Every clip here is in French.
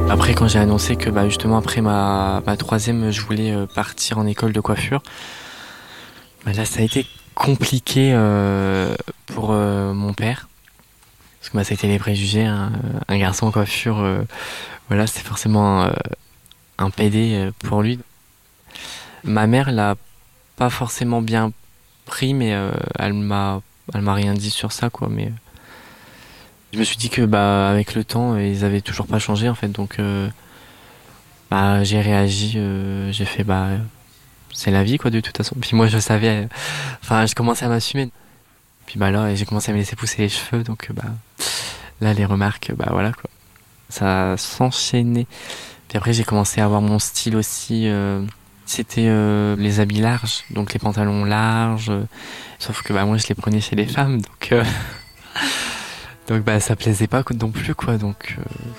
Après, quand j'ai annoncé que justement après ma troisième, je voulais partir en école de coiffure, là ça a été compliqué pour mon père. Parce que ça a été les préjugés, hein. Un garçon en coiffure, voilà, c'était forcément un PD pour lui. Ma mère l'a pas forcément bien pris, mais elle m'a rien dit sur ça, quoi. Mais je me suis dit que avec le temps, ils avaient toujours pas changé en fait, donc j'ai réagi, j'ai fait c'est la vie quoi de toute façon. Puis moi je savais, je commençais à m'assumer. Puis là j'ai commencé à me laisser pousser les cheveux, donc là les remarques, voilà quoi. Ça s'enchaînait. Puis après j'ai commencé à avoir mon style aussi. C'était les habits larges, donc les pantalons larges. Sauf que moi je les prenais chez les femmes, donc ça plaisait pas non plus quoi. Donc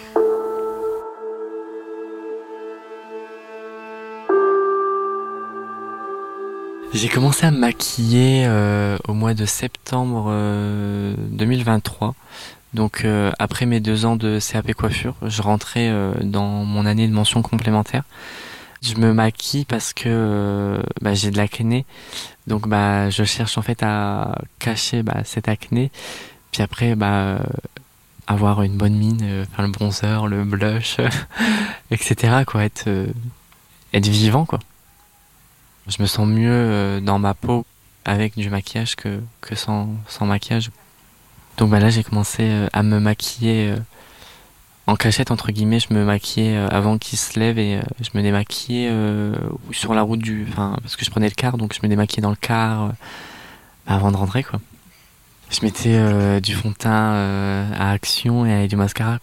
j'ai commencé à me maquiller au mois de septembre 2023. Donc après mes 2 ans de CAP coiffure, je rentrais dans mon année de mention complémentaire. Je me maquille parce que j'ai de l'acné, donc je cherche en fait à cacher cette acné. Puis après avoir une bonne mine, faire le bronzer, le blush, etc. quoi, être vivant quoi. Je me sens mieux dans ma peau avec du maquillage que sans maquillage. Donc là j'ai commencé à me maquiller en cachette entre guillemets. Je me maquillais avant qu'il se lève et je me démaquillais sur la route parce que je prenais le car, donc je me démaquillais dans le car avant de rentrer quoi. Je mettais du fond de teint à Action et du mascara.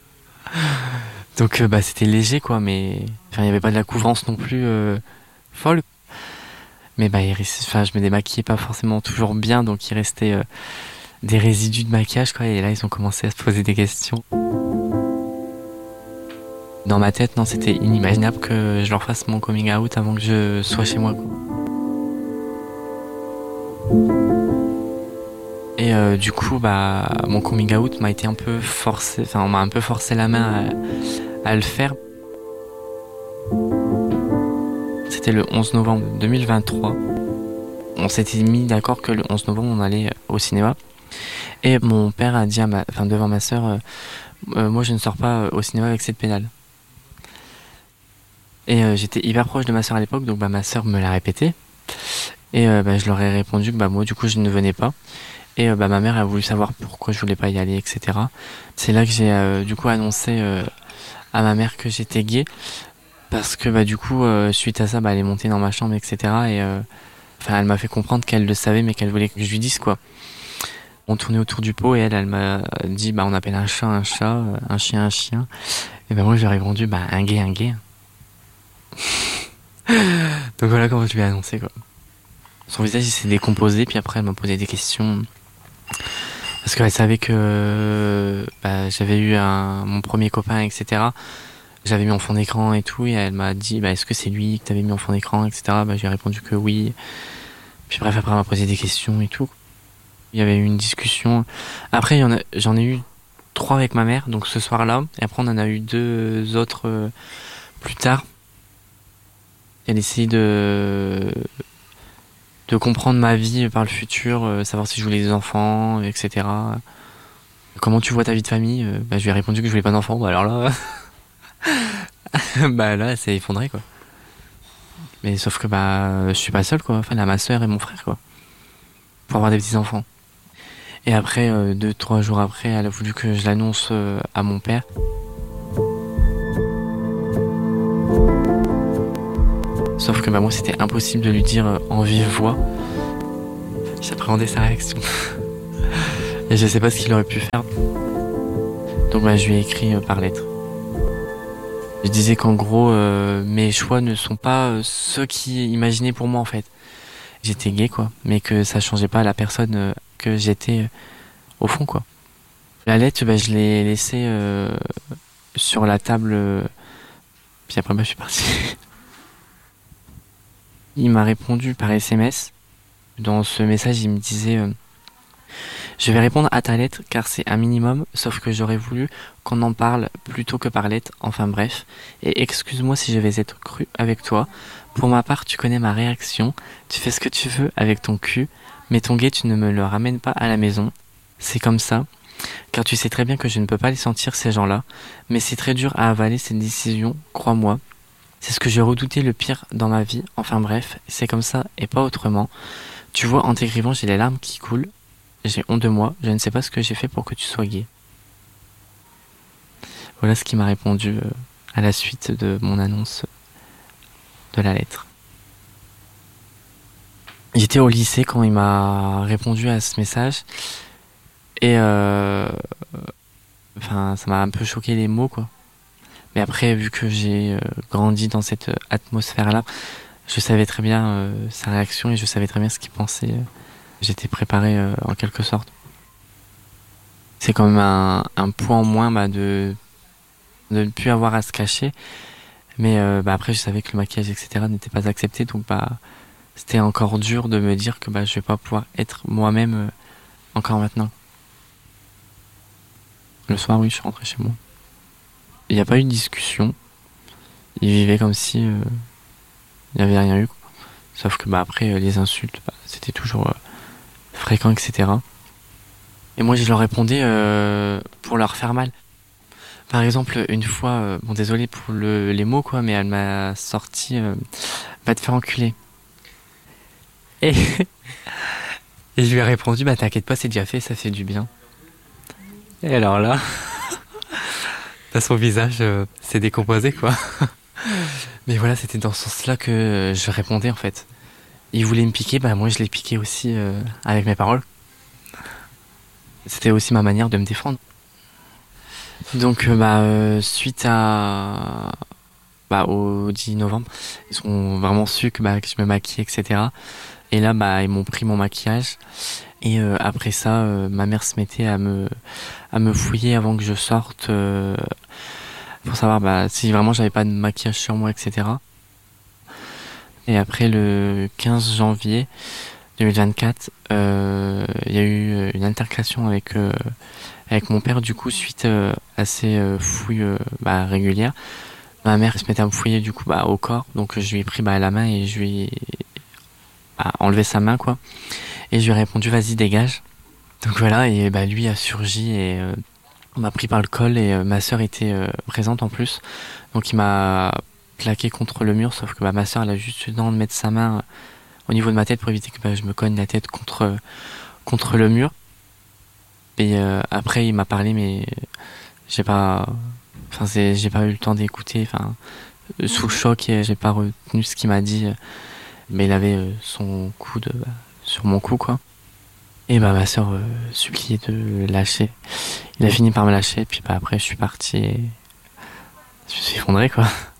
Donc c'était léger quoi, mais il n'y avait pas de la couvrance non plus folle. Mais je me démaquillais pas forcément toujours bien, donc il restait des résidus de maquillage quoi. Et là ils ont commencé à se poser des questions. Dans ma tête, non, c'était inimaginable que je leur fasse mon coming out avant que je sois chez moi quoi. Et du coup mon coming out m'a été un peu forcé, on m'a un peu forcé la main à le faire. C'était le 11 novembre 2023. On s'était mis d'accord que le 11 novembre on allait au cinéma. Et mon père a dit devant ma sœur, moi je ne sors pas au cinéma avec cette pédale. Et j'étais hyper proche de ma sœur à l'époque, donc ma sœur me l'a répété. Et je leur ai répondu que moi du coup je ne venais pas. Et ma mère a voulu savoir pourquoi je voulais pas y aller, etc. C'est là que j'ai du coup annoncé à ma mère que j'étais gay. Parce que du coup, suite à ça, elle est montée dans ma chambre, etc. Et elle m'a fait comprendre qu'elle le savait, mais qu'elle voulait que je lui dise quoi. On tournait autour du pot et elle m'a dit on appelle un chat, un chien, un chien. Et moi je lui ai répondu un gay, un gay. Donc voilà comment je lui ai annoncé quoi. Son visage il s'est décomposé, puis après elle m'a posé des questions. Parce qu'elle savait que j'avais eu mon premier copain, etc. J'avais mis en fond d'écran et tout, et elle m'a dit est-ce que c'est lui que t'avais mis en fond d'écran, etc. Je lui ai répondu que oui. Puis bref, après elle m'a posé des questions et tout. Il y avait eu une discussion. Après j'en ai eu 3 avec ma mère, donc ce soir-là, et après on en a eu 2 autres plus tard. Elle essayait de comprendre ma vie par le futur, savoir si je voulais des enfants, etc. Comment tu vois ta vie de famille? Je lui ai répondu que je voulais pas d'enfants. Alors là, là, elle s'est effondrée quoi. Mais sauf que je suis pas seul quoi. Elle a ma soeur et mon frère quoi, pour avoir des petits enfants. Et après 2-3 jours après, elle a voulu que je l'annonce à mon père. Sauf que moi c'était impossible de lui dire en vive voix. J'appréhendais sa réaction. Et je sais pas ce qu'il aurait pu faire. Donc je lui ai écrit par lettre. Je disais qu'en gros mes choix ne sont pas ceux qui imaginaient pour moi en fait. J'étais gay quoi, mais que ça changeait pas la personne que j'étais au fond quoi. La lettre je l'ai laissée sur la table, puis après je suis parti. Il m'a répondu par SMS. Dans ce message il me disait Je vais répondre à ta lettre car c'est un minimum, sauf que j'aurais voulu qu'on en parle plutôt que par lettre, enfin bref. Et excuse-moi si je vais être cru avec toi. Pour ma part, tu connais ma réaction, tu fais ce que tu veux avec ton cul, mais ton gay, tu ne me le ramènes pas à la maison. C'est comme ça, car tu sais très bien que je ne peux pas les sentir ces gens-là, mais c'est très dur à avaler cette décision, crois-moi. C'est ce que j'ai redouté le pire dans ma vie, enfin bref, c'est comme ça et pas autrement. Tu vois, en t'écrivant, j'ai les larmes qui coulent. J'ai honte de moi, je ne sais pas ce que j'ai fait pour que tu sois gay. Voilà ce qu'il m'a répondu à la suite de mon annonce de la lettre. J'étais au lycée quand il m'a répondu à ce message et enfin ça m'a un peu choqué les mots quoi. Mais après vu que j'ai grandi dans cette atmosphère-là, je savais très bien sa réaction et je savais très bien ce qu'il pensait. J'étais préparé en quelque sorte. C'est quand même un point en moins de ne plus avoir à se cacher. Mais après, je savais que le maquillage, etc., n'était pas accepté. Donc, c'était encore dur de me dire que je vais pas pouvoir être moi-même encore maintenant. Le soir, oui, je suis rentré chez moi. Il n'y a pas eu de discussion. Il vivait comme si il n'y avait rien eu, quoi. Sauf que après, les insultes, c'était toujours fréquent, etc. Et moi, je leur répondais pour leur faire mal. Par exemple, une fois, bon désolé pour les mots quoi, mais elle m'a sorti va te faire enculer. Et, et je lui ai répondu t'inquiète pas, c'est déjà fait, ça fait du bien. Et alors là, son visage s'est décomposé quoi. Mais voilà, c'était dans ce sens-là que je répondais en fait. Il voulait me piquer, moi je l'ai piqué aussi avec mes paroles. C'était aussi ma manière de me défendre. Donc suite au 10 novembre, ils ont vraiment su que je me maquille, etc. Et là, ils m'ont pris mon maquillage. Et après ça, ma mère se mettait à me fouiller avant que je sorte pour savoir si vraiment j'avais pas de maquillage sur moi, etc. Et après le 15 janvier 2024, il y a eu une altercation avec mon père du coup suite à ces fouilles régulières. Ma mère se mettait à me fouiller du coup au corps, donc je lui ai pris la main et je lui ai enlevé sa main quoi. Et je lui ai répondu vas-y dégage. Donc voilà, et lui a surgi et on m'a pris par le col et ma sœur était présente en plus. Donc il m'a plaqué contre le mur, sauf que ma sœur elle a juste eu le temps de mettre sa main au niveau de ma tête pour éviter que je me cogne la tête contre le mur. Et après il m'a parlé mais j'ai pas j'ai pas eu le temps d'écouter, sous le choc et j'ai pas retenu ce qu'il m'a dit. Mais il avait son coude sur mon cou quoi. Et ma sœur suppliait de lâcher. Il a fini par me lâcher, puis après je suis parti et je me suis effondré quoi.